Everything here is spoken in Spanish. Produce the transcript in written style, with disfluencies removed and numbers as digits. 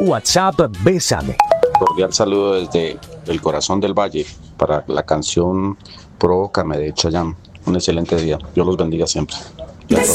WhatsApp Bésame. Cordial saludo desde el corazón del valle para la canción Provócame de Chayanne. Un excelente día. Dios los bendiga siempre. Y a todos.